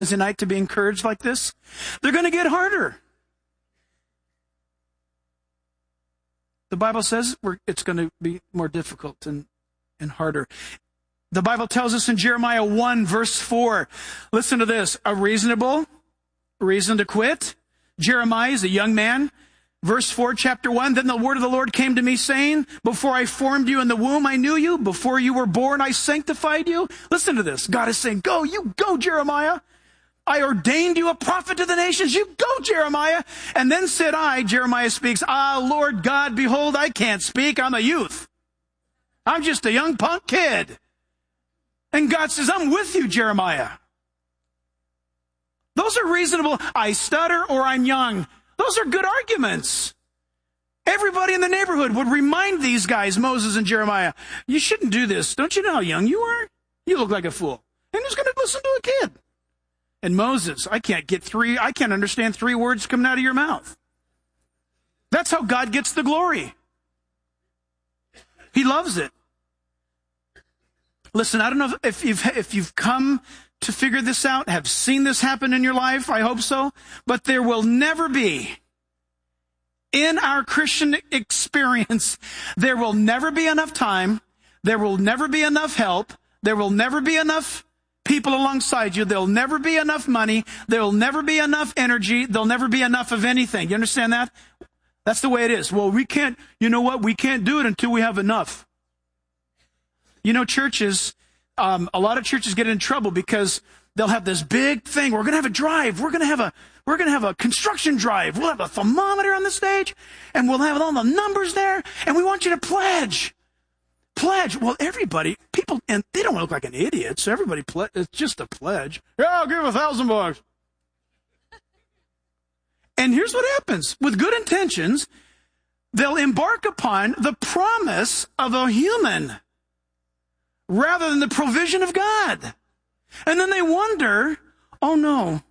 Wednesday night to be encouraged like this? They're going to get harder. The Bible says it's going to be more difficult and harder. The Bible tells us in Jeremiah 1, verse 4, listen to this, a reasonable reason to quit. Jeremiah is a young man. Verse 4, chapter 1, then the word of the Lord came to me saying, before I formed you in the womb, I knew you. Before you were born, I sanctified you. Listen to this. God is saying, go, you go, Jeremiah. I ordained you a prophet to the nations. You go, Jeremiah. And then said I, Jeremiah speaks, Lord God, behold, I can't speak. I'm a youth. I'm just a young punk kid. And God says, I'm with you, Jeremiah. Those are reasonable. I stutter or I'm young. Those are good arguments. Everybody in the neighborhood would remind these guys, Moses and Jeremiah, you shouldn't do this. Don't you know how young you are? You look like a fool. And who's going to listen to a kid? And Moses, I can't understand 3 words coming out of your mouth. That's how God gets the glory. He loves it. Listen, I don't know if you've come to figure this out, have seen this happen in your life. I hope so. But there will never be, in our Christian experience, there will never be enough time. There will never be enough help. There will never be enough people alongside you. There'll never be enough money. There'll never be enough energy. There'll never be enough of anything. You understand that? That's the way it is. Well, we can't do it until we have enough. You know, churches, a lot of churches get in trouble because they'll have this big thing. We're going to have a drive. We're going to have a construction drive. We'll have a thermometer on the stage and we'll have all the numbers there. And we want you to pledge. Well, people, and they don't look like an idiot. So everybody, it's just a pledge. Yeah, I'll give $1,000. And here's what happens. With good intentions, they'll embark upon the promise of a human rather than the provision of God. And then they wonder, oh no.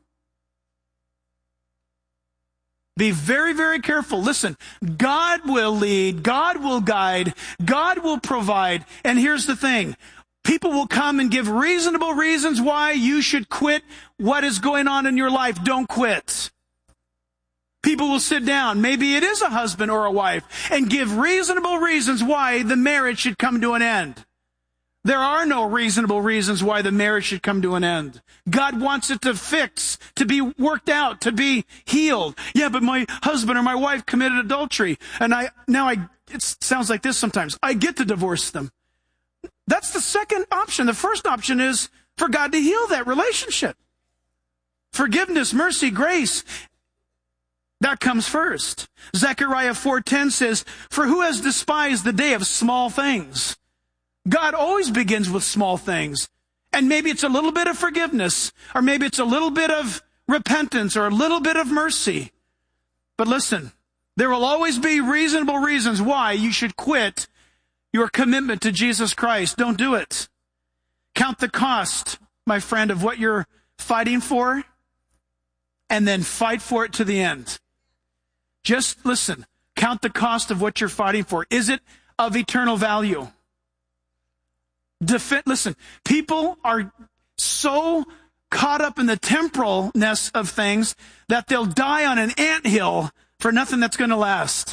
Be very, very careful. Listen, God will lead, God will guide, God will provide. And here's the thing. People will come and give reasonable reasons why you should quit what is going on in your life. Don't quit. People will sit down, maybe it is a husband or a wife, and give reasonable reasons why the marriage should come to an end. There are no reasonable reasons why the marriage should come to an end. God wants it to fix, to be worked out, to be healed. Yeah, but my husband or my wife committed adultery, and it sounds like this sometimes. I get to divorce them. That's the second option. The first option is for God to heal that relationship. Forgiveness, mercy, grace. That comes first. Zechariah 4:10 says, for who has despised the day of small things? God always begins with small things. And maybe it's a little bit of forgiveness, or maybe it's a little bit of repentance, or a little bit of mercy. But listen, there will always be reasonable reasons why you should quit your commitment to Jesus Christ. Don't do it. Count the cost, my friend, of what you're fighting for, and then fight for it to the end. Just listen, count the cost of what you're fighting for. Is it of eternal value? Listen, people are so caught up in the temporalness of things that they'll die on an anthill for nothing that's going to last.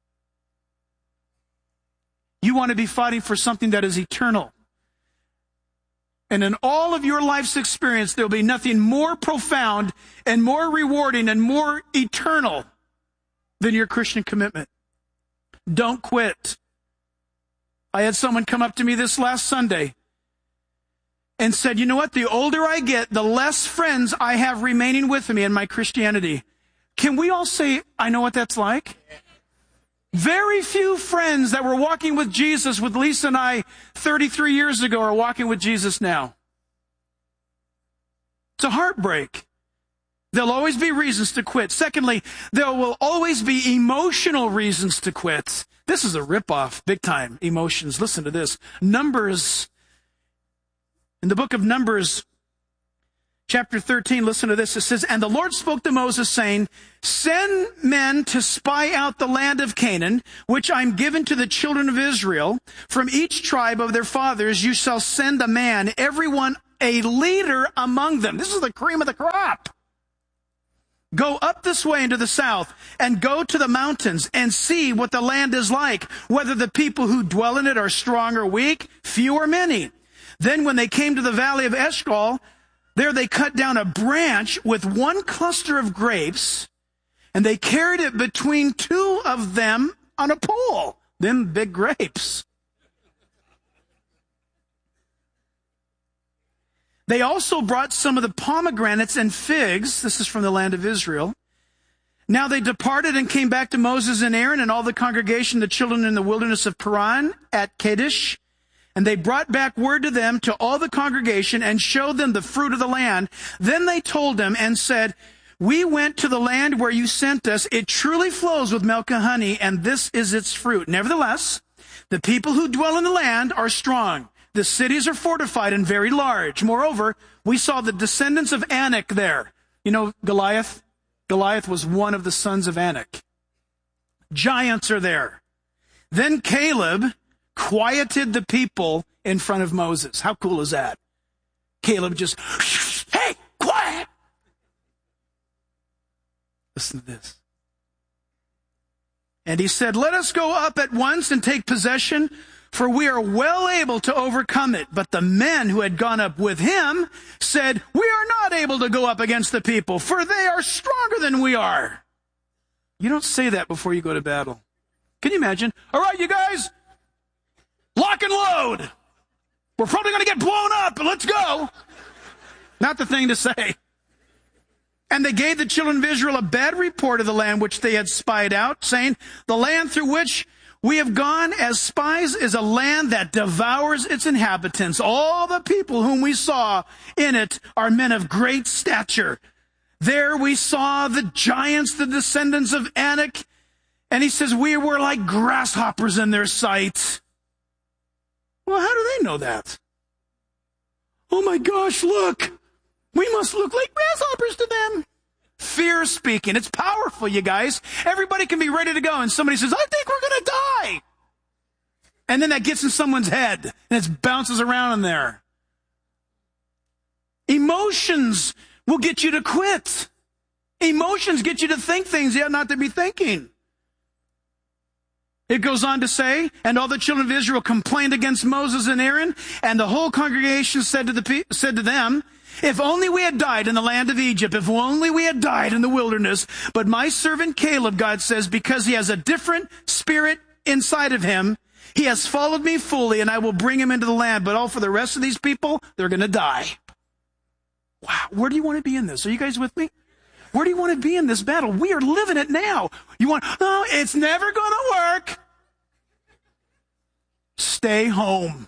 You want to be fighting for something that is eternal. And in all of your life's experience, there'll be nothing more profound and more rewarding and more eternal than your Christian commitment. Don't quit. I had someone come up to me this last Sunday and said, you know what? The older I get, the less friends I have remaining with me in my Christianity. Can we all say, I know what that's like? Very few friends that were walking with Jesus with Lisa and I 33 years ago are walking with Jesus now. It's a heartbreak. There'll always be reasons to quit. Secondly, there will always be emotional reasons to quit. This is a ripoff, big time, emotions. Listen to this. Numbers, in the book of Numbers, chapter 13, listen to this. It says, and the Lord spoke to Moses, saying, send men to spy out the land of Canaan, which I'm given to the children of Israel. From each tribe of their fathers you shall send a man, every one a leader among them. This is the cream of the crop. Go up this way into the south and go to the mountains and see what the land is like, whether the people who dwell in it are strong or weak, few or many. Then when they came to the valley of Eshcol, there they cut down a branch with one cluster of grapes, and they carried it between two of them on a pole. Them big grapes. They also brought some of the pomegranates and figs. This is from the land of Israel. Now they departed and came back to Moses and Aaron and all the congregation, the children in the wilderness of Paran at Kadesh. And they brought back word to them, to all the congregation, and showed them the fruit of the land. Then they told them and said, we went to the land where you sent us. It truly flows with milk and honey, and this is its fruit. Nevertheless, the people who dwell in the land are strong. The cities are fortified and very large. Moreover, we saw the descendants of Anak there. You know Goliath? Goliath was one of the sons of Anak. Giants are there. Then Caleb quieted the people in front of Moses. How cool is that? Caleb just, hey, quiet. Listen to this. And he said, let us go up at once and take possession, for we are well able to overcome it. But the men who had gone up with him said, we are not able to go up against the people, for they are stronger than we are. You don't say that before you go to battle. Can you imagine? All right, you guys, lock and load. We're probably going to get blown up, but let's go. Not the thing to say. And they gave the children of Israel a bad report of the land which they had spied out, saying, the land through which we have gone as spies is a land that devours its inhabitants. All the people whom we saw in it are men of great stature. There we saw the giants, the descendants of Anak. And he says, we were like grasshoppers in their sight. Well, how do they know that? Oh my gosh, look. We must look like grasshoppers to them. Fear speaking. It's powerful, you guys. Everybody can be ready to go, and somebody says, I think we're going to die. And then that gets in someone's head, and it bounces around in there. Emotions will get you to quit. Emotions get you to think things you ought not to be thinking. It goes on to say, and all the children of Israel complained against Moses and Aaron, and the whole congregation said to them, if only we had died in the land of Egypt, if only we had died in the wilderness. But my servant Caleb, God says, because he has a different spirit inside of him, he has followed me fully, and I will bring him into the land. But all for the rest of these people, they're going to die. Wow, where do you want to be in this? Are you guys with me? Where do you want to be in this battle? We are living it now. You want, no, it's never going to work. Stay home.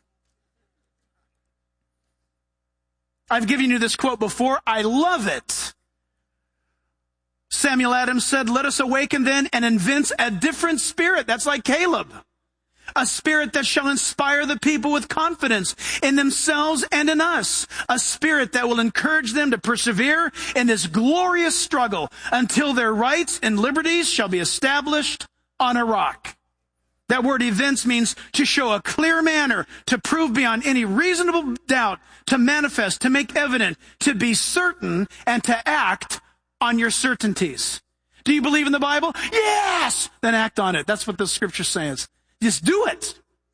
I've given you this quote before. I love it. Samuel Adams said, let us awaken then and evince a different spirit. That's like Caleb. A spirit that shall inspire the people with confidence in themselves and in us. A spirit that will encourage them to persevere in this glorious struggle until their rights and liberties shall be established on a rock. That word evince means to show a clear manner, to prove beyond any reasonable doubt, to manifest, to make evident, to be certain, and to act on your certainties. Do you believe in the Bible? Yes! Then act on it. That's what the scripture says. Just do it.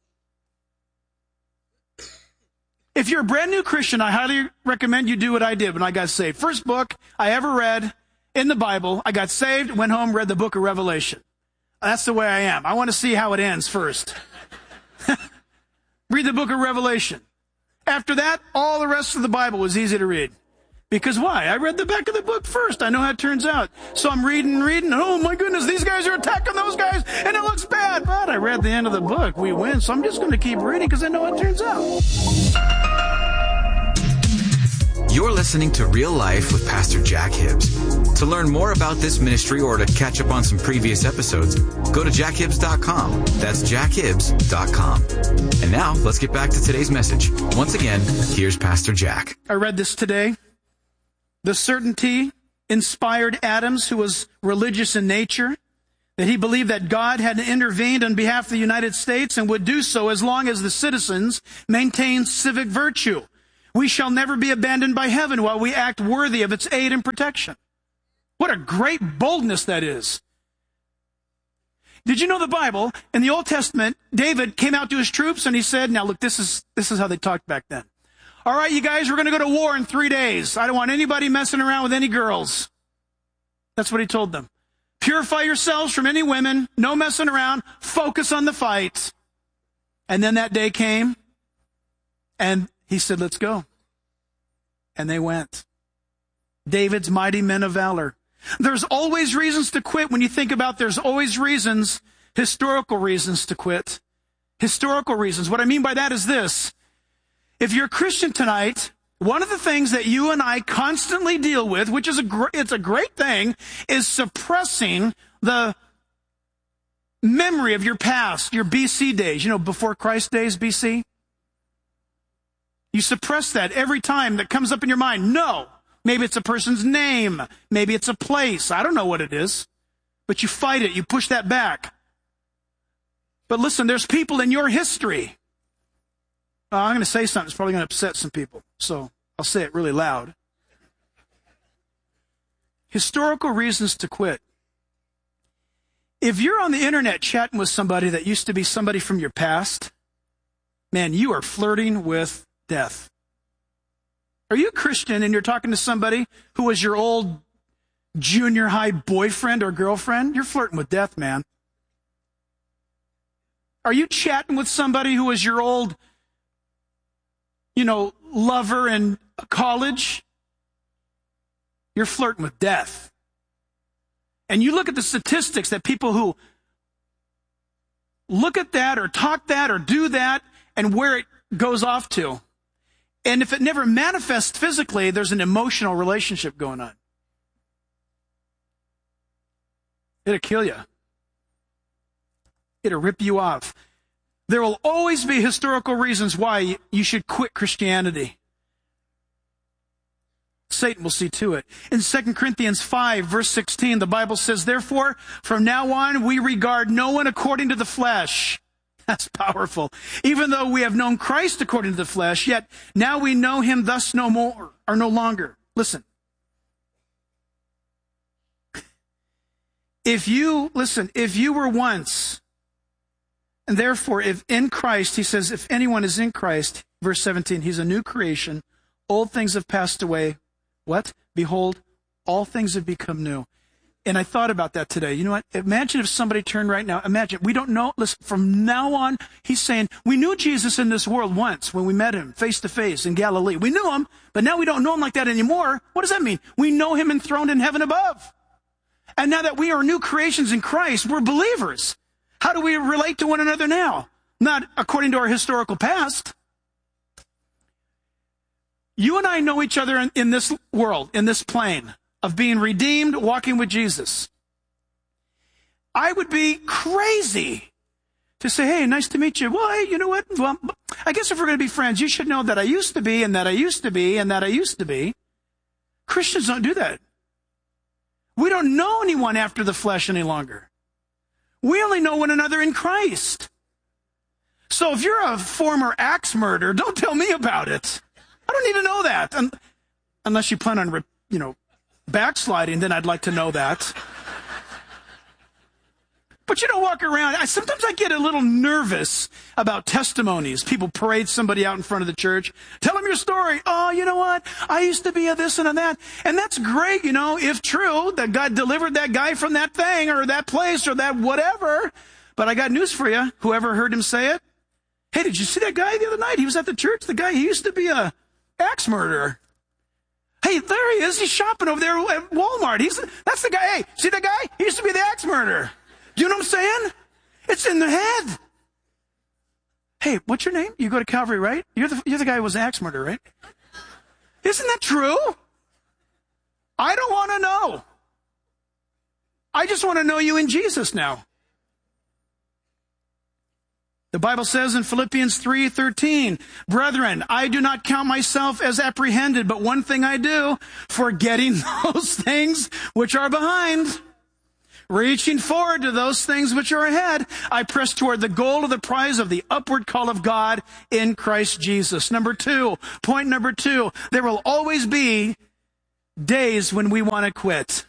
If you're a brand new Christian, I highly recommend you do what I did when I got saved. First book I ever read in the Bible, I got saved, went home, read the book of Revelation. That's the way I am. I want to see how it ends first. Read the book of Revelation. After that, all the rest of the Bible was easy to read. Because why? I read the back of the book first. I know how it turns out. So I'm reading. Oh my goodness, these guys are attacking those guys, and it looks bad. But I read the end of the book. We win. So I'm just going to keep reading because I know how it turns out. You're listening to Real Life with Pastor Jack Hibbs. To learn more about this ministry or to catch up on some previous episodes, go to jackhibbs.com. That's jackhibbs.com. And now, let's get back to today's message. Once again, here's Pastor Jack. I read this today. The certainty inspired Adams, who was religious in nature, that he believed that God had intervened on behalf of the United States and would do so as long as the citizens maintained civic virtue. We shall never be abandoned by heaven while we act worthy of its aid and protection. What a great boldness that is. Did you know the Bible, in the Old Testament, David came out to his troops and he said, now look, this is how they talked back then. All right, you guys, we're going to go to war in 3 days. I don't want anybody messing around with any girls. That's what he told them. Purify yourselves from any women, no messing around, focus on the fight. And then that day came, and he said, let's go. And they went. David's mighty men of valor. There's always reasons to quit. When you think about there's always reasons, historical reasons to quit. Historical reasons. What I mean by that is this. If you're a Christian tonight, one of the things that you and I constantly deal with, which is it's a great thing, is suppressing the memory of your past, your BC days, before Christ days, BC. You suppress that every time that comes up in your mind. No. Maybe it's a person's name. Maybe it's a place. I don't know what it is. But you fight it. You push that back. But listen, there's people in your history. I'm going to say something that's probably going to upset some people. So I'll say it really loud. Historical reasons to quit. If you're on the internet chatting with somebody that used to be somebody from your past, man, you are flirting with death. Are you a Christian and you're talking to somebody who was your old junior high boyfriend or girlfriend? You're flirting with death, man. Are you chatting with somebody who was your old, lover in college? You're flirting with death. And you look at the statistics that people who look at that or talk that or do that and where it goes off to. And if it never manifests physically, there's an emotional relationship going on. It'll kill you. It'll rip you off. There will always be historical reasons why you should quit Christianity. Satan will see to it. In 2 Corinthians 5, verse 16, the Bible says, therefore, from now on, we regard no one according to the flesh. That's powerful. Even though we have known Christ according to the flesh, yet now we know him thus no more, or no longer. Listen. If you were once, and therefore if in Christ, he says, if anyone is in Christ, verse 17, he's a new creation. Old things have passed away. What? Behold, all things have become new. And I thought about that today. You know what? Imagine if somebody turned right now. Imagine, we don't know. Listen, from now on, he's saying, we knew Jesus in this world once when we met him face to face in Galilee. We knew him, but now we don't know him like that anymore. What does that mean? We know him enthroned in heaven above. And now that we are new creations in Christ, we're believers. How do we relate to one another now? Not according to our historical past. You and I know each other in this world, in this plane of being redeemed, walking with Jesus. I would be crazy to say, hey, nice to meet you. Well, hey, you know what? Well, I guess if we're going to be friends, you should know that I used to be, and that I used to be, and that I used to be. Christians don't do that. We don't know anyone after the flesh any longer. We only know one another in Christ. So if you're a former axe murderer, don't tell me about it. I don't need to know that. Unless you plan on, backsliding, then I'd like to know that. But you don't walk around. Sometimes I get a little nervous about testimonies. People parade somebody out in front of the church. Tell them your story. Oh, you know what? I used to be a this and a that. And that's great, if true, that God delivered that guy from that thing or that place or that whatever. But I got news for you. Whoever heard him say it. Hey, did you see that guy the other night? He was at the church. The guy, he used to be a axe murderer. Hey, there he is. He's shopping over there at Walmart. That's the guy. Hey, see that guy? He used to be the axe murderer. Do you know what I'm saying? It's in the head. Hey, what's your name? You go to Calvary, right? You're the guy who was an axe murderer, right? Isn't that true? I don't want to know. I just want to know you in Jesus now. The Bible says in Philippians 3:13, brethren, I do not count myself as apprehended, but one thing I do, forgetting those things which are behind. Reaching forward to those things which are ahead, I press toward the goal of the prize of the upward call of God in Christ Jesus. Point number two, there will always be days when we want to quit.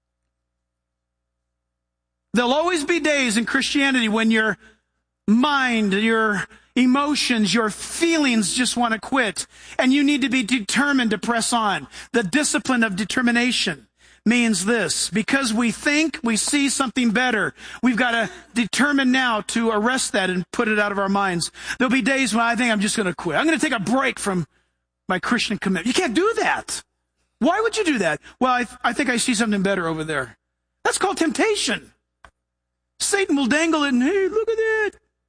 There'll always be days in Christianity when your mind, your emotions, your feelings just want to quit. And you need to be determined to press on. The discipline of determination means this: because we think we see something better, we've got to determine now to arrest that and put it out of our minds. There'll be days when I think I'm just going to quit. I'm going to take a break from my Christian commitment. You can't do that. Why would you do that? Well, I think I see something better over there. That's called temptation. Satan will dangle it and, hey, look at that.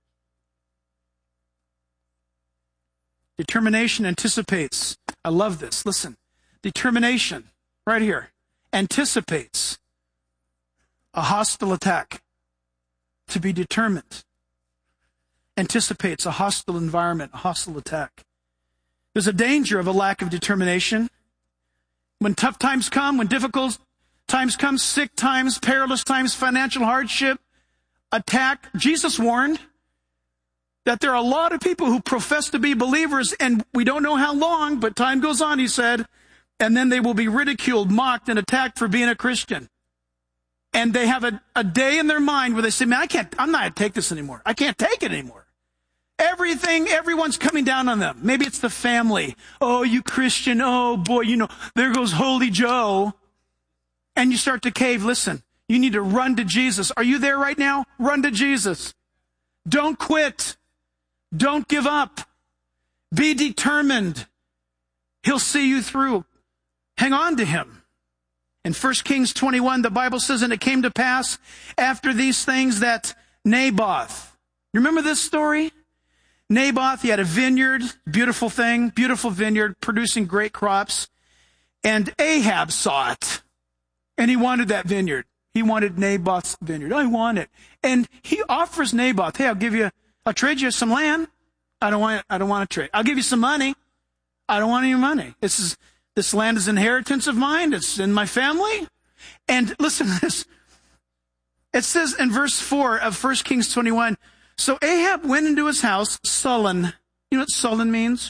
Determination anticipates. I love this. Listen. Determination, right here, anticipates a hostile attack. To be determined anticipates a hostile environment, a hostile attack. There's a danger of a lack of determination. When tough times come, when difficult times come, sick times, perilous times, financial hardship, attack. Jesus warned that there are a lot of people who profess to be believers, and we don't know how long, but time goes on, he said, and then they will be ridiculed, mocked, and attacked for being a Christian. And they have a day in their mind where they say, man, I'm not going to take this anymore. I can't take it anymore. Everyone's coming down on them. Maybe it's the family. Oh, you Christian. Oh, boy, there goes Holy Joe. And you start to cave. Listen, you need to run to Jesus. Are you there right now? Run to Jesus. Don't quit. Don't give up. Be determined. He'll see you through. Hang on to him. In 1 Kings 21, the Bible says, and it came to pass after these things that Naboth. You remember this story? Naboth, he had a vineyard, beautiful thing, beautiful vineyard, producing great crops. And Ahab saw it. And he wanted that vineyard. He wanted Naboth's vineyard. I want it. And he offers Naboth, hey, I'll trade you some land. I don't want to trade. I'll give you some money. I don't want any money. This land is inheritance of mine. It's in my family. And listen to this. It says in verse 4 of 1 Kings 21, so Ahab went into his house sullen. You know what sullen means?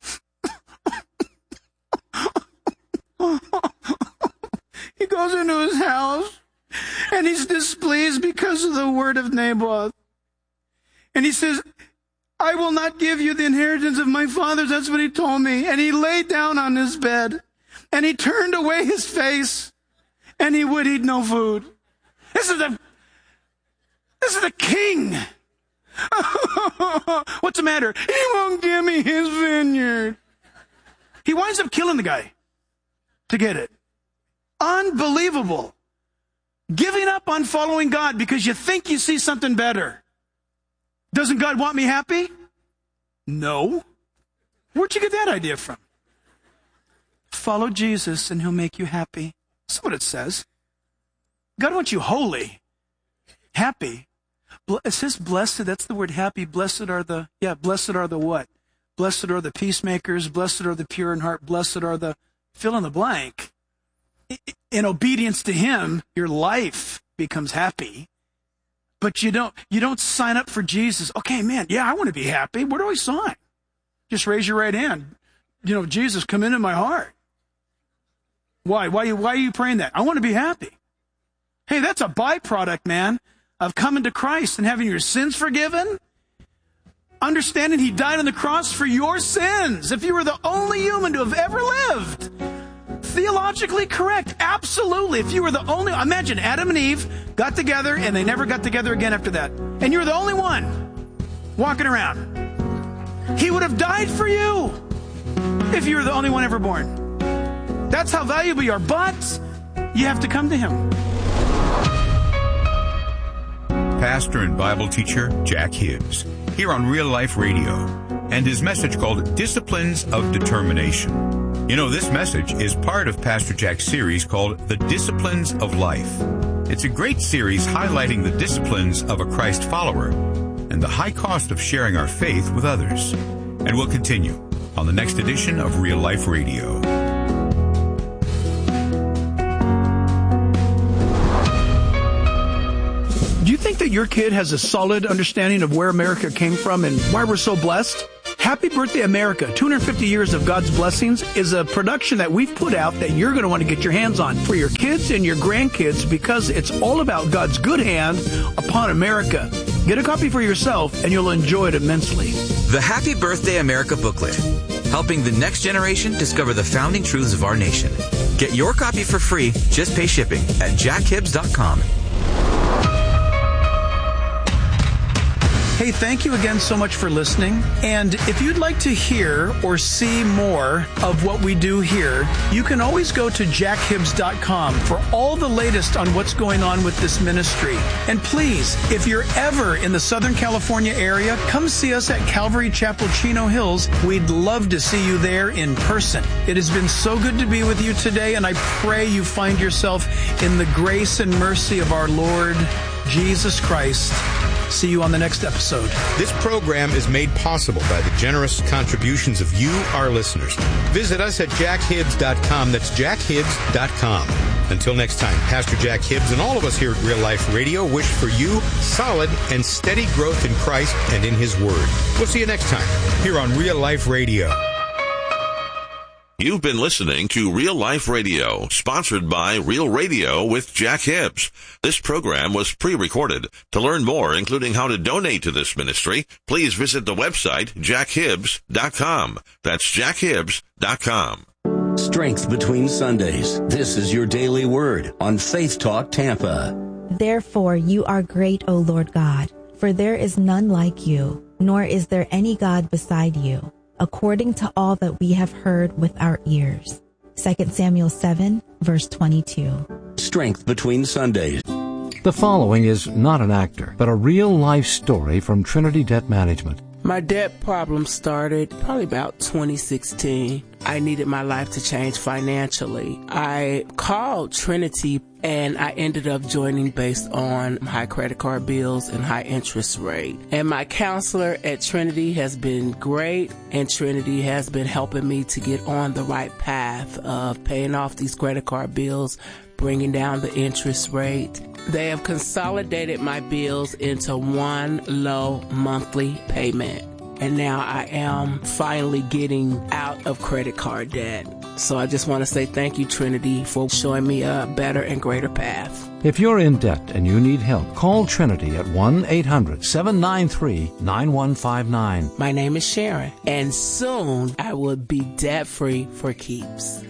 He goes into his house and he's displeased because of the word of Naboth. And he says, I will not give you the inheritance of my fathers. That's what he told me. And he lay down on his bed and he turned away his face and he would eat no food. This is the king. What's the matter? He won't give me his vineyard. He winds up killing the guy to get it. Unbelievable. Giving up on following God because you think you see something better. Doesn't God want me happy? No. Where'd you get that idea from? Follow Jesus and he'll make you happy. That's what it says. God wants you holy, happy. It says blessed, that's the word happy. Blessed are the what? Blessed are the peacemakers. Blessed are the pure in heart. Blessed are the fill in the blank. In obedience to him, your life becomes happy. But you don't sign up for Jesus. Okay, man, yeah, I want to be happy. Where do I sign? Just raise your right hand. Jesus, come into my heart. Why? Why are you praying that? I want to be happy. Hey, that's a byproduct, man, of coming to Christ and having your sins forgiven. Understanding he died on the cross for your sins. If you were the only human to have ever lived. Theologically correct. Absolutely. If you were the only, imagine Adam and Eve got together and they never got together again after that. And you were the only one walking around. He would have died for you if you were the only one ever born. That's how valuable you are. But you have to come to him. Pastor and Bible teacher Jack Hibbs, here on Real Life Radio, and his message called Disciplines of Determination. This message is part of Pastor Jack's series called The Disciplines of Life. It's a great series highlighting the disciplines of a Christ follower and the high cost of sharing our faith with others. And we'll continue on the next edition of Real Life Radio. that your kid has a solid understanding of where America came from and why we're so blessed? Happy Birthday America, 250 Years of God's Blessings is a production that we've put out that you're going to want to get your hands on for your kids and your grandkids because it's all about God's good hand upon America. Get a copy for yourself and you'll enjoy it immensely. The Happy Birthday America booklet, helping the next generation discover the founding truths of our nation. Get your copy for free. Just pay shipping at jackhibbs.com. Hey, thank you again so much for listening. And if you'd like to hear or see more of what we do here, you can always go to jackhibbs.com for all the latest on what's going on with this ministry. And please, if you're ever in the Southern California area, come see us at Calvary Chapel, Chino Hills. We'd love to see you there in person. It has been so good to be with you today, and I pray you find yourself in the grace and mercy of our Lord Jesus Christ. See you on the next episode. This program is made possible by the generous contributions of you, our listeners. Visit us at jackhibbs.com. That's jackhibbs.com. Until next time, Pastor Jack Hibbs and all of us here at Real Life Radio wish for you solid and steady growth in Christ and in His Word. We'll see you next time here on Real Life Radio. You've been listening to Real Life Radio, sponsored by Real Radio with Jack Hibbs. This program was pre-recorded. To learn more, including how to donate to this ministry, please visit the website jackhibbs.com. That's jackhibbs.com. Strength between Sundays. This is your daily word on Faith Talk Tampa. Therefore you are great, O Lord God, for there is none like you, nor is there any God beside you, according to all that we have heard with our ears. 2 Samuel 7, verse 22. Strength between Sundays. The following is not an actor, but a real-life story from Trinity Debt Management. My debt problem started probably about 2016. I needed my life to change financially. I called Trinity and I ended up joining based on high credit card bills and high interest rate. And my counselor at Trinity has been great, and Trinity has been helping me to get on the right path of paying off these credit card bills, bringing down the interest rate. They have consolidated my bills into one low monthly payment. And now I am finally getting out of credit card debt. So I just want to say thank you, Trinity, for showing me a better and greater path. If you're in debt and you need help, call Trinity at 1-800-793-9159. My name is Sharon, and soon I will be debt-free for keeps.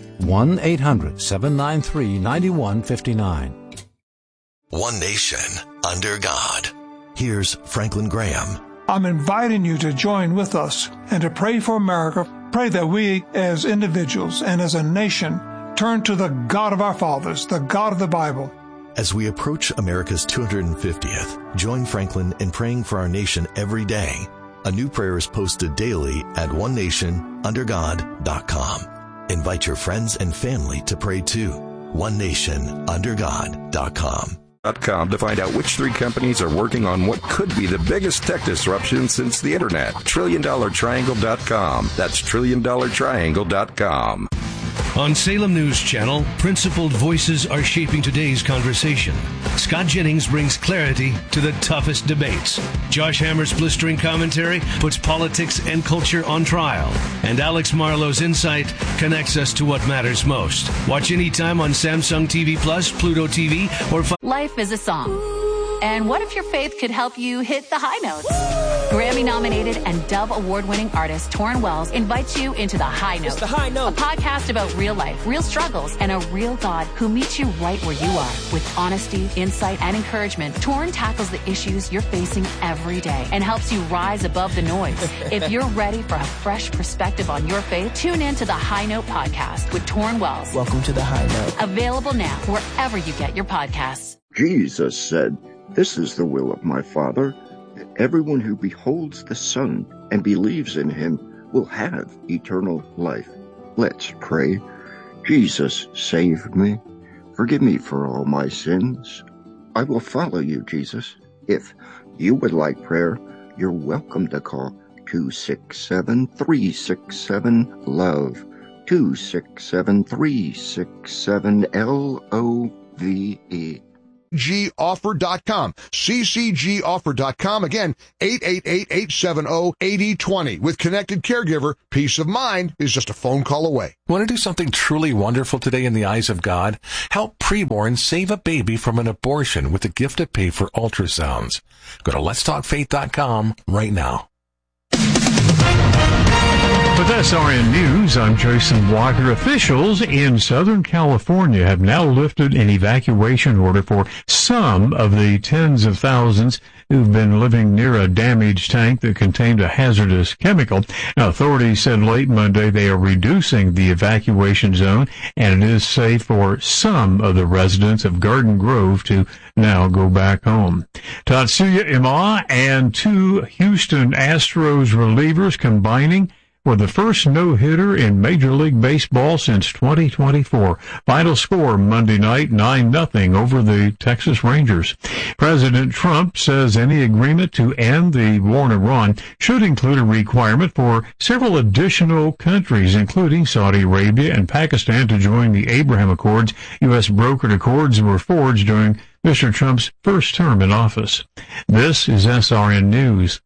1-800-793-9159. One nation, under God. Here's Franklin Graham. I'm inviting you to join with us and to pray for America. Pray that we, as individuals and as a nation, turn to the God of our fathers, the God of the Bible. As we approach America's 250th, join Franklin in praying for our nation every day. A new prayer is posted daily at onenationundergod.com. Invite your friends and family to pray too. onenationundergod.com. To find out which three companies are working on what could be the biggest tech disruption since the internet. TrillionDollarTriangle.com. That's TrillionDollarTriangle.com. On Salem News Channel, principled voices are shaping today's conversation. Scott Jennings brings clarity to the toughest debates. Josh Hammer's blistering commentary puts politics and culture on trial. And Alex Marlowe's insight connects us to what matters most. Watch anytime on Samsung TV Plus, Pluto TV, or... Life is a song. And what if your faith could help you hit the high notes? Grammy-nominated and Dove Award-winning artist Torrin Wells invites you into The High Note. It's The High Note. A podcast about real life, real struggles, and a real God who meets you right where you are. With honesty, insight, and encouragement, Torrin tackles the issues you're facing every day and helps you rise above the noise. If you're ready for a fresh perspective on your faith, tune in to The High Note podcast with Torrin Wells. Welcome to The High Note. Available now wherever you get your podcasts. Jesus said, "This is the will of my Father, that everyone who beholds the Son and believes in him will have eternal life." Let's pray. Jesus, save me. Forgive me for all my sins. I will follow you, Jesus. If you would like prayer, you're welcome to call 267-367-LOVE, 267-367-LOVE. ccgoffer.com. ccgoffer.com. Again, 888-870-8020. With Connected Caregiver, peace of mind is just a phone call away. Want to do something truly wonderful today in the eyes of God? Help preborn save a baby from an abortion with the gift to pay for ultrasounds. Go to letstalkfaith.com right now. With SRN News, I'm Jason Walker. Officials in Southern California have now lifted an evacuation order for some of the tens of thousands who've been living near a damaged tank that contained a hazardous chemical. Now, authorities said late Monday they are reducing the evacuation zone, and it is safe for some of the residents of Garden Grove to now go back home. Tatsuya Ima and two Houston Astros relievers combining for the first no-hitter in Major League Baseball since 2024. Final score Monday night, 9-0 over the Texas Rangers. President Trump says any agreement to end the war in Iran should include a requirement for several additional countries, including Saudi Arabia and Pakistan, to join the Abraham Accords. U.S. brokered accords were forged during Mr. Trump's first term in office. This is SRN News.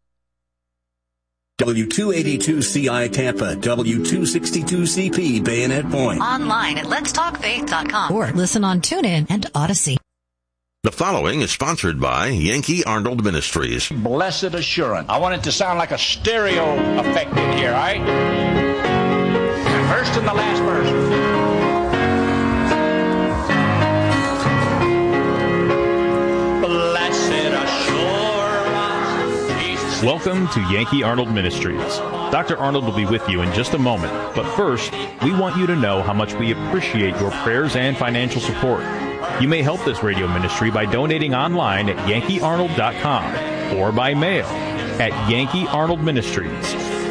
W282CI Tampa, W262CP Bayonet Point. Online at letstalkfaith.com or listen on TuneIn and Odyssey. The following is sponsored by Yankee Arnold Ministries. Blessed assurance. I want it to sound like a stereo effect in here, all right? The first and the last verse. Welcome to Yankee Arnold Ministries. Dr. Arnold will be with you in just a moment, but first, we want you to know how much we appreciate your prayers and financial support. You may help this radio ministry by donating online at yankeearnold.com or by mail at Yankee Arnold Ministries,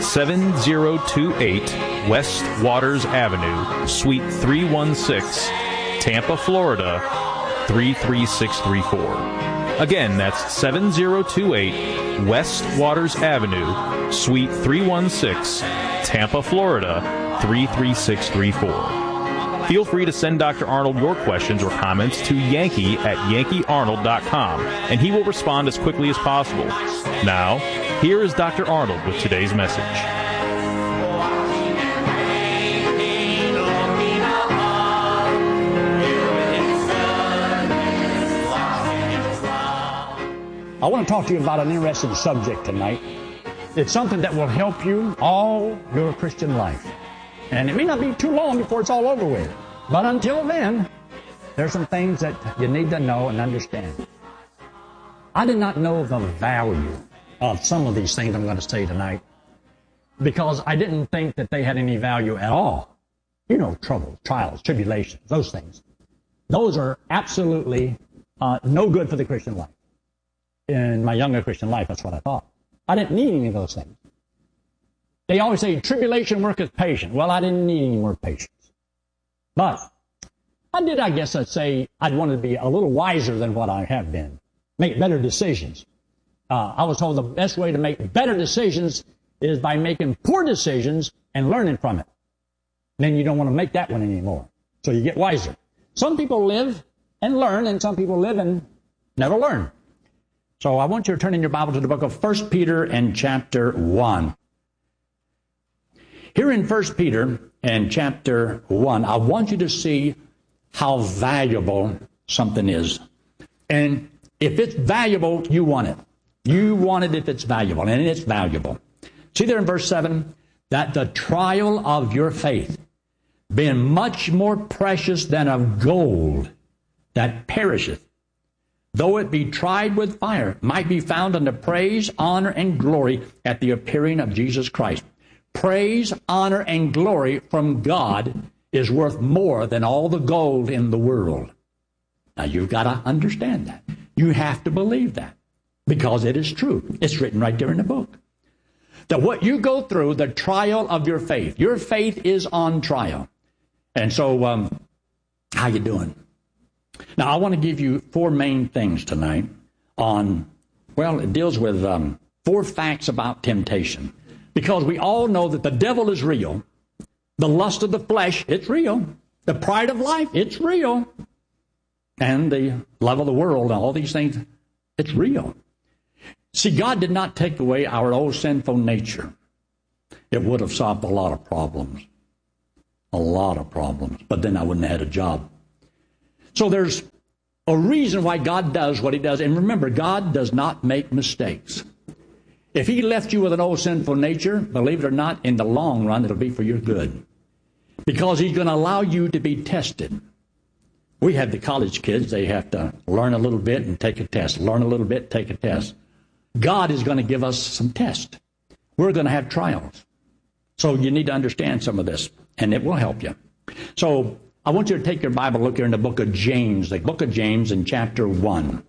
7028 West Waters Avenue, Suite 316, Tampa, Florida, 33634. Again, that's 7028 West Waters Avenue, Suite 316, Tampa, Florida, 33634. Feel free to send Dr. Arnold your questions or comments to Yankee at yankeearnold.com, and he will respond as quickly as possible. Now, here is Dr. Arnold with today's message. I want to talk to you about an interesting subject tonight. It's something that will help you all your Christian life. And it may not be too long before it's all over with. But until then, there's some things that you need to know and understand. I did not know the value of some of these things I'm going to say tonight because I didn't think that they had any value at all. You know, troubles, trials, tribulations, those things. Those are absolutely no good for the Christian life. In my younger Christian life, that's what I thought. I didn't need any of those things. They always say, tribulation worketh patience. Well, I didn't need any more patience. But I guess I'd say I'd want to be a little wiser than what I have been. Make better decisions. I was told the best way to make better decisions is by making poor decisions and learning from it. Then you don't want to make that one anymore. So you get wiser. Some people live and learn, and some people live and never learn. So I want you to turn in your Bible to the book of 1 Peter and chapter 1. Here in 1 Peter and chapter 1, I want you to see how valuable something is. And if it's valuable, you want it. You want it if it's valuable, and it's valuable. See there in verse 7, that the trial of your faith, being much more precious than of gold that perisheth, though it be tried with fire, might be found unto praise, honor, and glory at the appearing of Jesus Christ. Praise, honor, and glory from God is worth more than all the gold in the world. Now, you've got to understand that. You have to believe that because it is true. It's written right there in the book. That what you go through, the trial of your faith is on trial. And so, how you doing? Now, I want to give you four main things tonight on, well, it deals with 4 facts about temptation. Because we all know that the devil is real. The lust of the flesh, it's real. The pride of life, it's real. and the love of the world and all these things, it's real. See, God did not take away our old sinful nature. It would have solved a lot of problems. A lot of problems. But then I wouldn't have had a job. So there's a reason why God does what he does. And remember, God does not make mistakes. If he left you with an old sinful nature, believe it or not, in the long run, it'll be for your good. Because he's going to allow you to be tested. We have the college kids. They have to learn a little bit and take a test. Learn a little bit, take a test. God is going to give us some tests. We're going to have trials. So you need to understand some of this, and it will help you. So I want you to take your Bible, look here in the book of James, in chapter 1.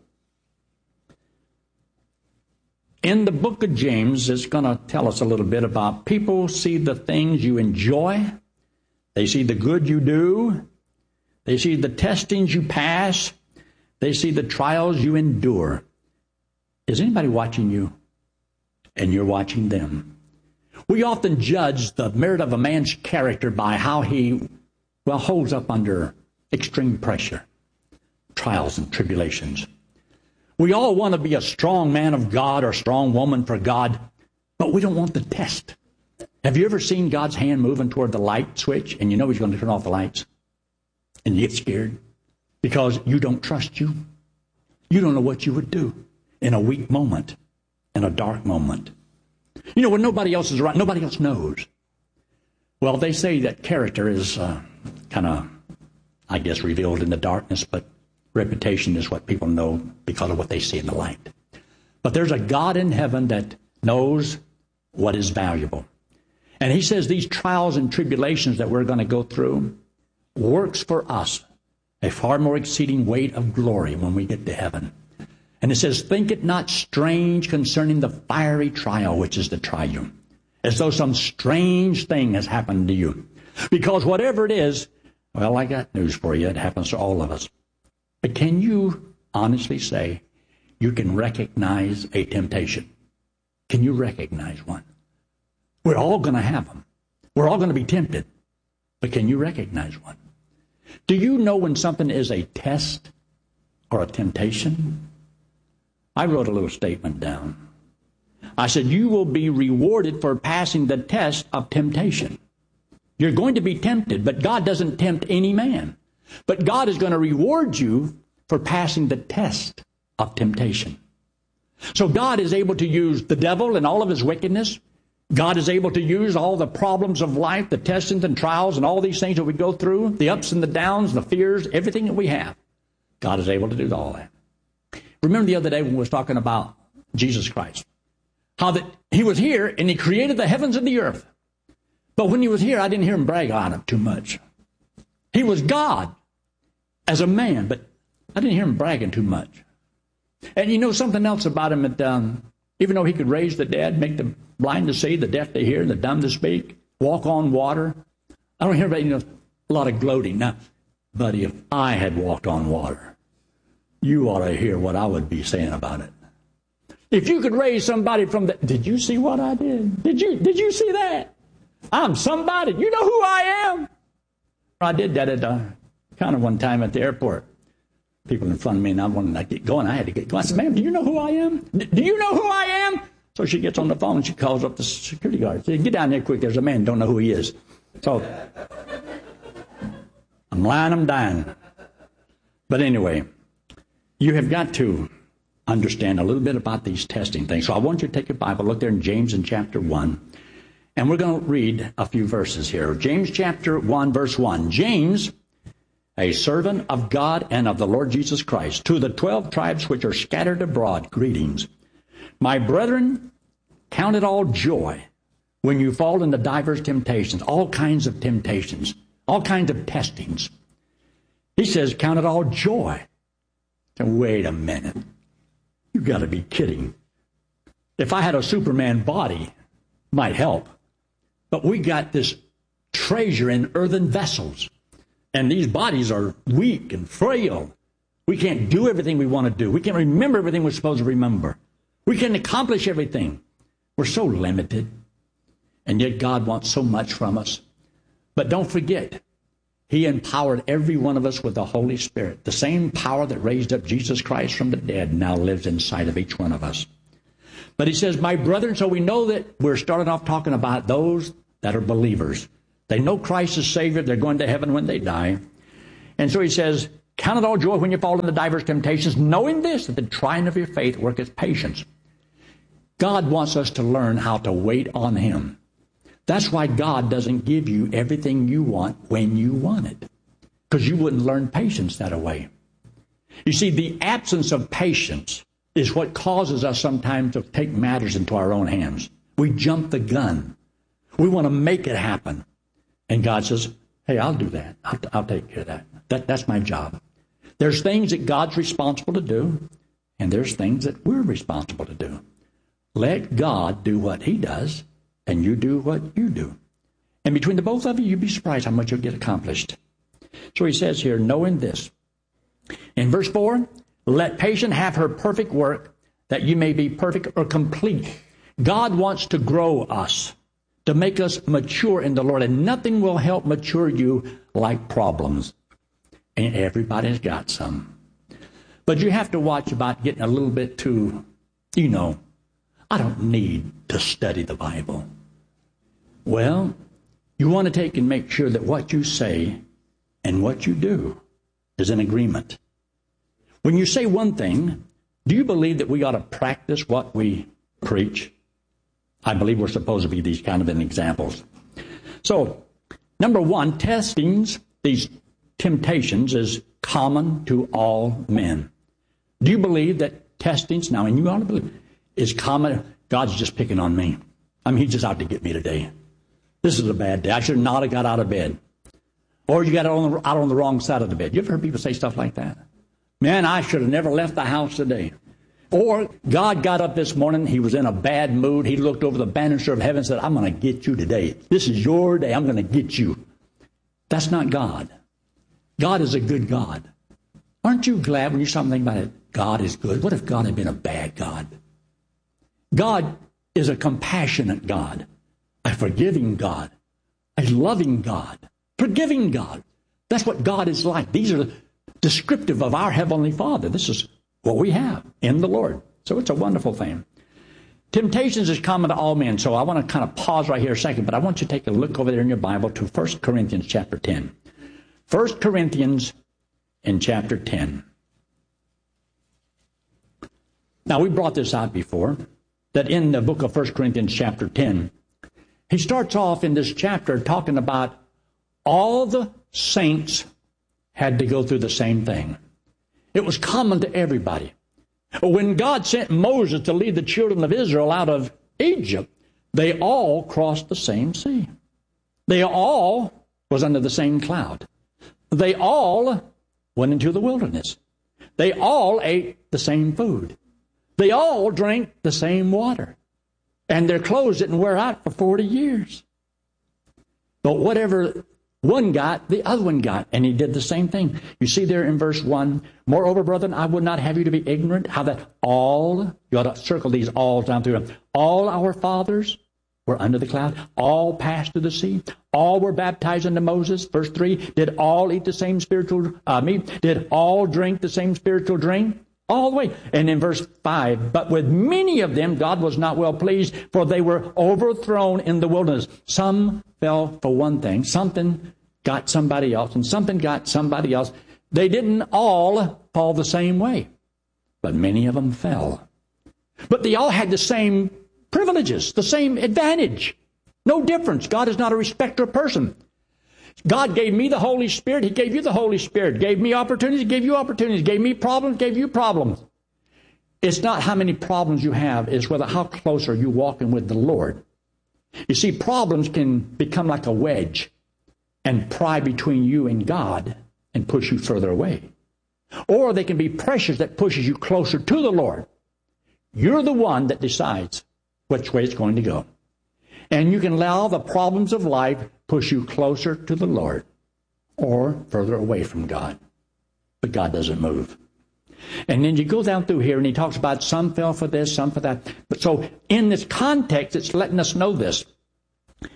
In the book of James, it's going to tell us a little bit about people see the things you enjoy. They see the good you do. They see the testings you pass. They see the trials you endure. Is anybody watching you? And you're watching them. We often judge the merit of a man's character by how he, holds up under extreme pressure, trials and tribulations. We all want to be a strong man of God or a strong woman for God, but we don't want the test. Have you ever seen God's hand moving toward the light switch and you know he's going to turn off the lights? And you get scared because you don't trust you. You don't know what you would do in a weak moment, in a dark moment. When nobody else is around, nobody else knows. Well, they say that character is kind of, revealed in the darkness, but reputation is what people know because of what they see in the light. But there's a God in heaven that knows what is valuable. And he says these trials and tribulations that we're going to go through works for us a far more exceeding weight of glory when we get to heaven. And it says, think it not strange concerning the fiery trial which is to try you, as though some strange thing has happened to you. Because whatever it is, I got news for you. It happens to all of us. But can you honestly say you can recognize a temptation? Can you recognize one? We're all going to have them. We're all going to be tempted. But can you recognize one? Do you know when something is a test or a temptation? I wrote a little statement down. I said, you will be rewarded for passing the test of temptation. You're going to be tempted, but God doesn't tempt any man. But God is going to reward you for passing the test of temptation. So God is able to use the devil and all of his wickedness. God is able to use all the problems of life, the testings and trials and all these things that we go through, the ups and the downs, the fears, everything that we have. God is able to do all that. Remember the other day when we was talking about Jesus Christ, how that he was here and he created the heavens and the earth. But when he was here, I didn't hear him brag on it too much. He was God as a man, but I didn't hear him bragging too much. And something else about him, that even though he could raise the dead, make the blind to see, the deaf to hear, the dumb to speak, walk on water, I don't hear about a lot of gloating. Now, buddy, if I had walked on water, you ought to hear what I would be saying about it. If you could raise somebody from the... Did you see what I did? Did you see that? I'm somebody. You know who I am? I did that at one time at the airport. People in front of me, and I wanted to get going. I had to get going. I said, ma'am, do you know who I am? Do you know who I am? So she gets on the phone and she calls up the security guard. She said, get down there quick. There's a man, don't know who he is. So I'm lying, I'm dying. But anyway, you have got to understand a little bit about these testing things. So I want you to take your Bible, look there in James in chapter 1. And we're going to read a few verses here. James chapter 1, verse 1. James, a servant of God and of the Lord Jesus Christ, to the 12 tribes which are scattered abroad, greetings. My brethren, count it all joy when you fall into divers temptations, all kinds of temptations, all kinds of testings. He says, count it all joy. So wait a minute. You got to be kidding. If I had a Superman body, it might help. But we got this treasure in earthen vessels. And these bodies are weak and frail. We can't do everything we want to do. We can't remember everything we're supposed to remember. We can't accomplish everything. We're so limited. And yet God wants so much from us. But don't forget, He empowered every one of us with the Holy Spirit. The same power that raised up Jesus Christ from the dead now lives inside of each one of us. But he says, my brethren, so we know that we're starting off talking about those that are believers. They know Christ is Savior. They're going to heaven when they die. And so he says, count it all joy when you fall into diverse temptations, knowing this, that the trying of your faith worketh patience. God wants us to learn how to wait on Him. That's why God doesn't give you everything you want when you want it, because you wouldn't learn patience that way. You see, the absence of patience is what causes us sometimes to take matters into our own hands. We jump the gun. We want to make it happen. And God says, hey, I'll do that. I'll take care of that. That's my job. There's things that God's responsible to do, and there's things that we're responsible to do. Let God do what He does, and you do what you do. And between the both of you, you'd be surprised how much you'll get accomplished. So he says here, knowing this. In verse 4, let patience have her perfect work, that you may be perfect or complete. God wants to grow us, to make us mature in the Lord, and nothing will help mature you like problems. And everybody's got some. But you have to watch about getting a little bit too, I don't need to study the Bible. Well, you want to take and make sure that what you say and what you do is in agreement. When you say one thing, do you believe that we ought to practice what we preach? I believe we're supposed to be these kind of examples. So, number one, testings, these temptations, is common to all men. Do you believe that testings, now, and you ought to believe, is common? God's just picking on me. He's just out to get me today. This is a bad day. I should not have got out of bed. Or you got out on the wrong side of the bed. You ever heard people say stuff like that? Man, I should have never left the house today. Or God got up this morning. He was in a bad mood. He looked over the banister of heaven and said, I'm going to get you today. This is your day. I'm going to get you. That's not God. God is a good God. Aren't you glad when you start thinking about it? God is good. What if God had been a bad God? God is a compassionate God, a forgiving God, a loving God, forgiving God. That's what God is like. These are descriptive of our Heavenly Father. This is what we have in the Lord. So it's a wonderful thing. Temptations is common to all men. So I want to kind of pause right here a second, but I want you to take a look over there in your Bible to 1 Corinthians chapter 10. 1 Corinthians in chapter 10. Now, we brought this out before, that in the book of 1 Corinthians chapter 10, he starts off in this chapter talking about all the saints had to go through the same thing. It was common to everybody. When God sent Moses to lead the children of Israel out of Egypt, they all crossed the same sea. They all was under the same cloud. They all went into the wilderness. They all ate the same food. They all drank the same water. And their clothes didn't wear out for 40 years. But whatever one got, the other one got. And he did the same thing. You see there in verse 1, moreover, brethren, I would not have you to be ignorant how that all, you ought to circle these alls down through them, all our fathers were under the cloud, all passed through the sea, all were baptized into Moses. Verse 3, did all eat the same spiritual meat? Did all drink the same spiritual drink? All the way. And in verse 5, but with many of them God was not well pleased, for they were overthrown in the wilderness. Some fell for one thing, something got somebody else, and something got somebody else. They didn't all fall the same way, but many of them fell. But they all had the same privileges, the same advantage. No difference. God is not a respecter of person. God gave me the Holy Spirit. He gave you the Holy Spirit. Gave me opportunities. Gave you opportunities. Gave me problems. Gave you problems. It's not how many problems you have. It's whether how close are you walking with the Lord. You see, problems can become like a wedge and pry between you and God and push you further away. Or they can be pressures that pushes you closer to the Lord. You're the one that decides which way it's going to go. And you can allow the problems of life push you closer to the Lord or further away from God. But God doesn't move. And then you go down through here and he talks about some fell for this, some for that. But so in this context, it's letting us know this.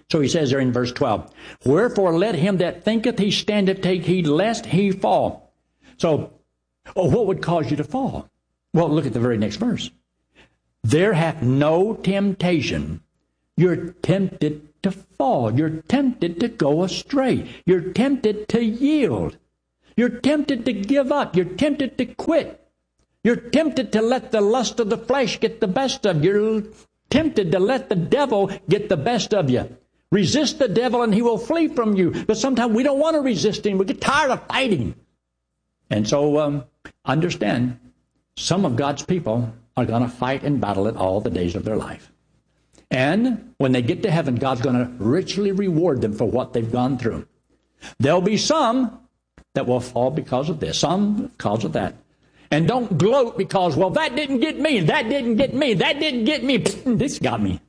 So he says there in verse 12, wherefore let him that thinketh he standeth take heed lest he fall. So, what would cause you to fall? Well, look at the very next verse. There hath no temptation. You're tempted to fall. You're tempted to go astray. You're tempted to yield. You're tempted to give up. You're tempted to quit. You're tempted to let the lust of the flesh get the best of you. You're tempted to let the devil get the best of you. Resist the devil and he will flee from you. But sometimes we don't want to resist him. We get tired of fighting. And so understand, some of God's people are going to fight and battle it all the days of their life. And when they get to heaven, God's going to richly reward them for what they've gone through. There'll be some that will fall because of this, some because of that. And don't gloat because, well, that didn't get me, that didn't get me, that didn't get me, this got me.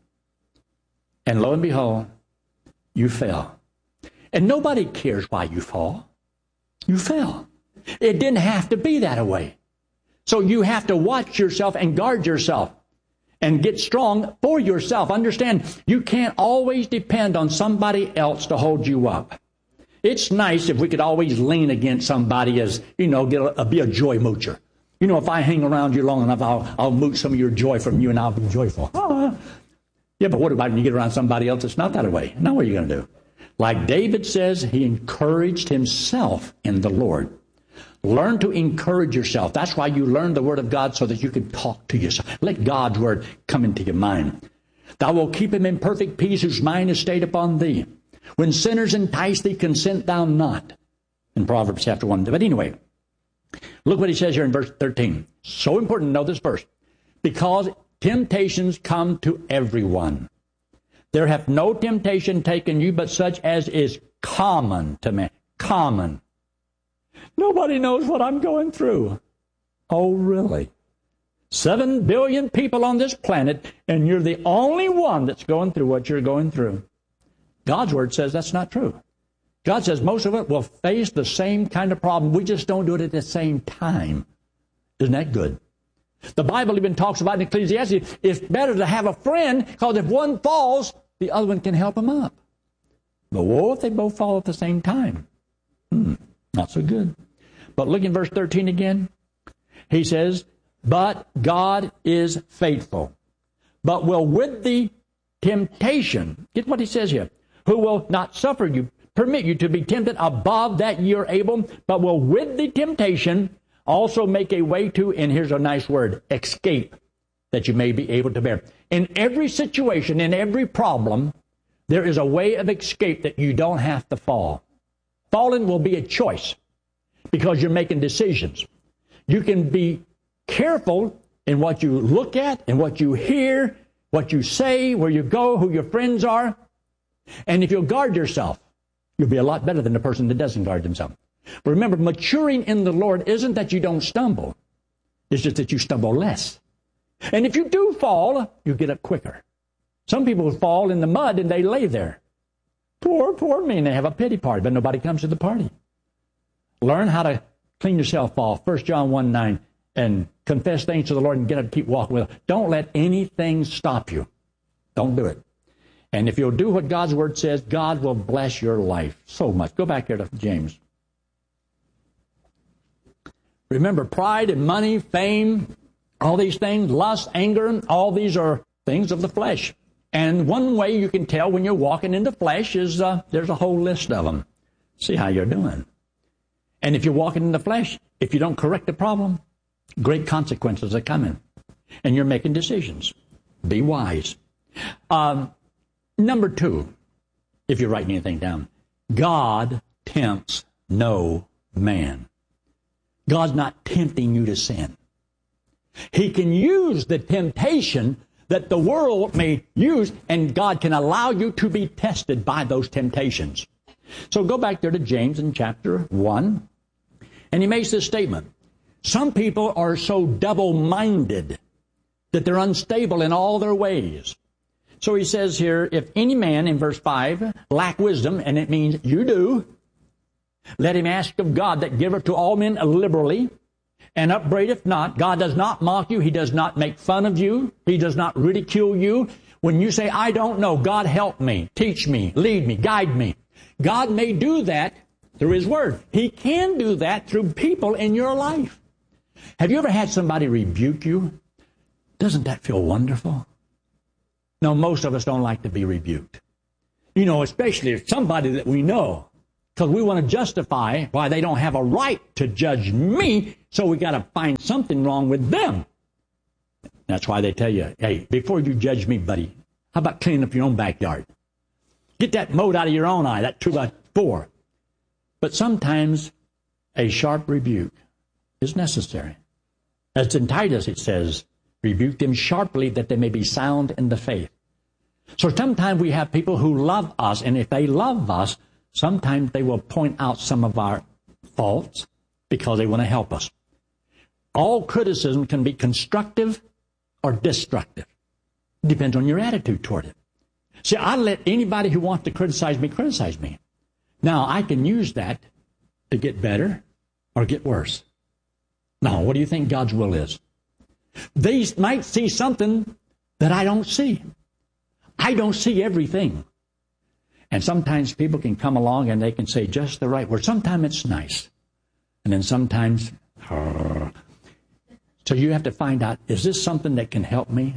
And lo and behold, you fell. And nobody cares why you fall. You fell. It didn't have to be that way. So you have to watch yourself and guard yourself and get strong for yourself. Understand, you can't always depend on somebody else to hold you up. It's nice if we could always lean against somebody as, be a joy moocher. If I hang around you long enough, I'll mooch some of your joy from you and I'll be joyful. Yeah, but what about when you get around somebody else that's not that way? Now what are you going to do? Like David says, he encouraged himself in the Lord. Learn to encourage yourself. That's why you learn the Word of God, so that you can talk to yourself. Let God's Word come into your mind. Thou wilt keep him in perfect peace whose mind is stayed upon thee. When sinners entice thee, consent thou not. In Proverbs chapter 1. But anyway, look what he says here in verse 13. So important to know this verse. Because temptations come to everyone. There hath no temptation taken you but such as is common to man. Common. Nobody knows what I'm going through. Oh, really? 7 billion people on this planet, and you're the only one that's going through what you're going through. God's Word says that's not true. God says most of it will face the same kind of problem. We just don't do it at the same time. Isn't that good? The Bible even talks about in Ecclesiastes, it's better to have a friend, because if one falls, the other one can help him up. But woe if they both fall at the same time. Not so good. But look in verse 13 again. He says, but God is faithful, but will with the temptation, get what he says here, who will not permit you to be tempted above that ye are able, but will with the temptation also make a way to, and here's a nice word, escape, that you may be able to bear. In every situation, in every problem, there is a way of escape that you don't have to fall. Falling will be a choice because you're making decisions. You can be careful in what you look at and what you hear, what you say, where you go, who your friends are. And if you'll guard yourself, you'll be a lot better than the person that doesn't guard himself. But remember, maturing in the Lord isn't that you don't stumble. It's just that you stumble less. And if you do fall, you get up quicker. Some people fall in the mud and they lay there. Poor me, and they have a pity party, but nobody comes to the party. Learn how to clean yourself off. 1 John 1:9, and confess things to the Lord and get to keep walking with Him. Don't let anything stop you. Don't do it. And if you'll do what God's Word says, God will bless your life so much. Go back here to James. Remember, pride and money, fame, all these things, lust, anger, all these are things of the flesh. And one way you can tell when you're walking in the flesh is there's a whole list of them. See how you're doing. And if you're walking in the flesh, if you don't correct the problem, great consequences are coming. And you're making decisions. Be wise. Number 2, if you're writing anything down, God tempts no man. God's not tempting you to sin. He can use the temptation that the world may use, and God can allow you to be tested by those temptations. So go back there to James in chapter 1, and he makes this statement. Some people are so double-minded that they're unstable in all their ways. So he says here, if any man, in verse 5, lack wisdom, and it means you do, let him ask of God that giveth to all men liberally, and upbraideth not. God does not mock you. He does not make fun of you. He does not ridicule you. When you say, I don't know, God help me, teach me, lead me, guide me. God may do that through His Word. He can do that through people in your life. Have you ever had somebody rebuke you? Doesn't that feel wonderful? No, most of us don't like to be rebuked. You know, especially if somebody that we know, because we want to justify why they don't have a right to judge me, so we got to find something wrong with them. That's why they tell you, hey, before you judge me, buddy, how about cleaning up your own backyard? Get that mote out of your own eye, that 2x4. But sometimes a sharp rebuke is necessary. As in Titus it says, rebuke them sharply that they may be sound in the faith. So sometimes we have people who love us, and if they love us, sometimes they will point out some of our faults because they want to help us. All criticism can be constructive or destructive. It depends on your attitude toward it. See, I let anybody who wants to criticize me. Now, I can use that to get better or get worse. Now, what do you think God's will is? They might see something that I don't see. I don't see everything. And sometimes people can come along and they can say just the right word. Sometimes it's nice. And then sometimes, so you have to find out, is this something that can help me?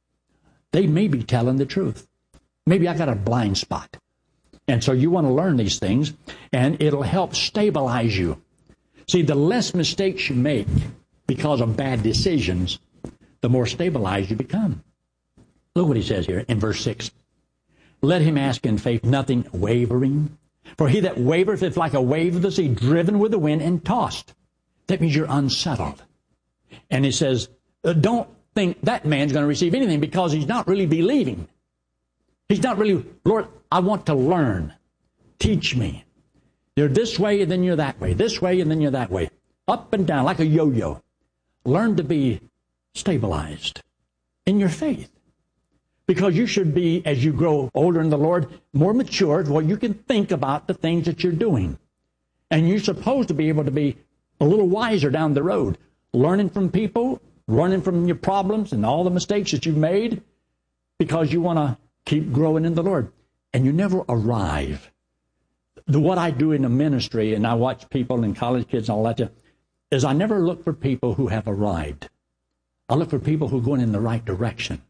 They may be telling the truth. Maybe I got a blind spot. And so you want to learn these things, and it'll help stabilize you. See, the less mistakes you make because of bad decisions, the more stabilized you become. Look what he says here in verse 6. Let him ask in faith, nothing wavering. For he that wavereth is like a wave of the sea, driven with the wind and tossed. That means you're unsettled. And he says, don't think that man's going to receive anything because he's not really believing. He's not really, Lord, I want to learn. Teach me. You're this way and then you're that way. This way and then you're that way. Up and down like a yo-yo. Learn to be stabilized in your faith. Because you should be, as you grow older in the Lord, more mature where you can think about the things that you're doing. And you're supposed to be able to be a little wiser down the road. Learning from people, learning from your problems and all the mistakes that you've made because you want to keep growing in the Lord. And you never arrive. What I do in the ministry, and I watch people and college kids and all that, is I never look for people who have arrived. I look for people who are going in the right direction.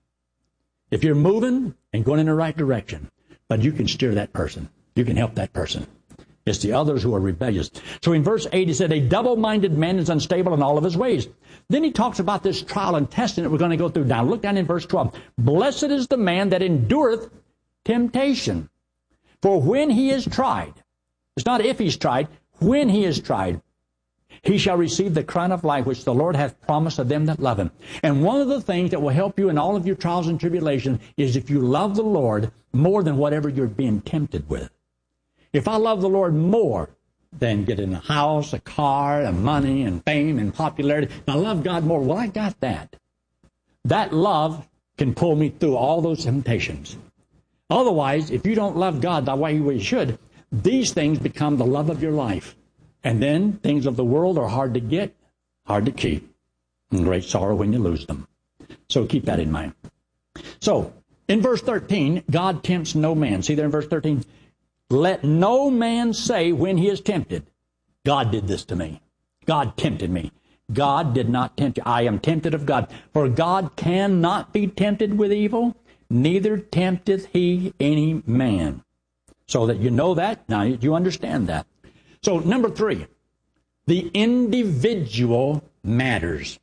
If you're moving and going in the right direction, but you can steer that person. You can help that person. It's the others who are rebellious. So in verse 8, he said, a double-minded man is unstable in all of his ways. Then he talks about this trial and testing that we're going to go through now. Look down in verse 12. Blessed is the man that endureth temptation. For when he is tried, it's not if he's tried, when he is tried, he shall receive the crown of life which the Lord hath promised to them that love him. And one of the things that will help you in all of your trials and tribulations is if you love the Lord more than whatever you're being tempted with. If I love the Lord more than getting a house, a car, and money, and fame, and popularity, if I love God more, well, I got that. That love can pull me through all those temptations. Otherwise, if you don't love God the way you should, these things become the love of your life. And then things of the world are hard to get, hard to keep, and great sorrow when you lose them. So keep that in mind. So, in verse 13, God tempts no man. See there in verse 13? Let no man say when he is tempted, God did this to me. God tempted me. God did not tempt you. I am tempted of God. For God cannot be tempted with evil, neither tempteth he any man. So that you know that, now you understand that. So, number 3, the individual matters.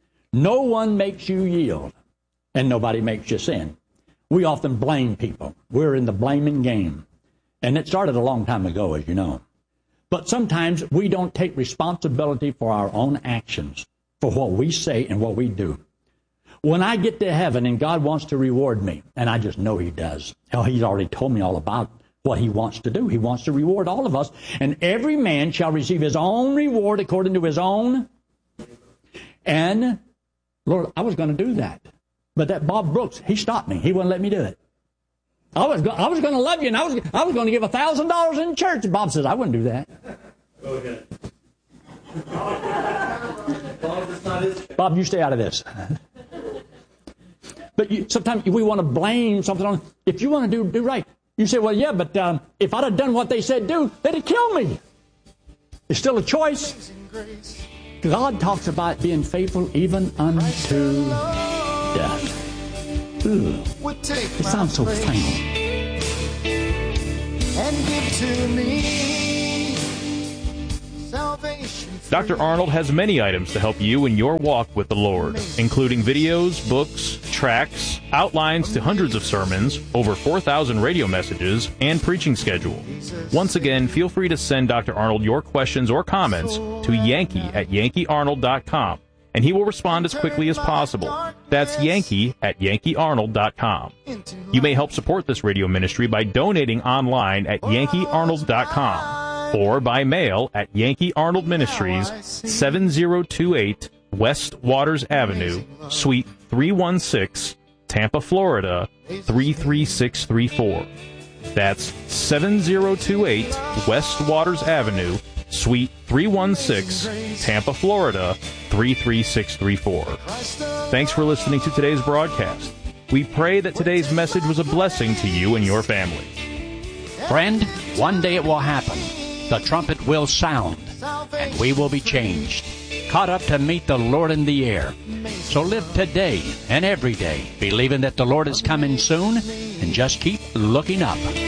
No one makes you yield, and nobody makes you sin. We often blame people. We're in the blaming game. And it started a long time ago, as you know. But sometimes we don't take responsibility for our own actions, for what we say and what we do. When I get to heaven and God wants to reward me, and I just know he does. Hell, he's already told me all about what he wants to do. He wants to reward all of us. And every man shall receive his own reward according to his own. And, Lord, I was going to do that. But that Bob Brooks, he stopped me. He wouldn't let me do it. I was going to love you, and I was going to give $1,000 in church. And Bob says, I wouldn't do that. Go ahead. Bob, you stay out of this. But sometimes we want to blame something on. If you want to do right, you say, well, yeah, but if I'd have done what they said do, they'd have killed me. It's still a choice. God talks about being faithful even unto death. Ooh, it sounds so final. And give to me salvation. Dr. Arnold has many items to help you in your walk with the Lord, including videos, books, tracts, outlines to hundreds of sermons, over 4,000 radio messages, and preaching schedule. Once again, feel free to send Dr. Arnold your questions or comments to yankee@yankeearnold.com, and he will respond as quickly as possible. That's yankee@yankeearnold.com. You may help support this radio ministry by donating online at yankeearnold.com. or by mail at Yankee Arnold Ministries, 7028 West Waters Avenue, Suite 316, Tampa, Florida, 33634. That's 7028 West Waters Avenue, Suite 316, Tampa, Florida, 33634. Thanks for listening to today's broadcast. We pray that today's message was a blessing to you and your family. Friend, one day it will happen. The trumpet will sound, and we will be changed, caught up to meet the Lord in the air. So live today and every day, believing that the Lord is coming soon, and just keep looking up.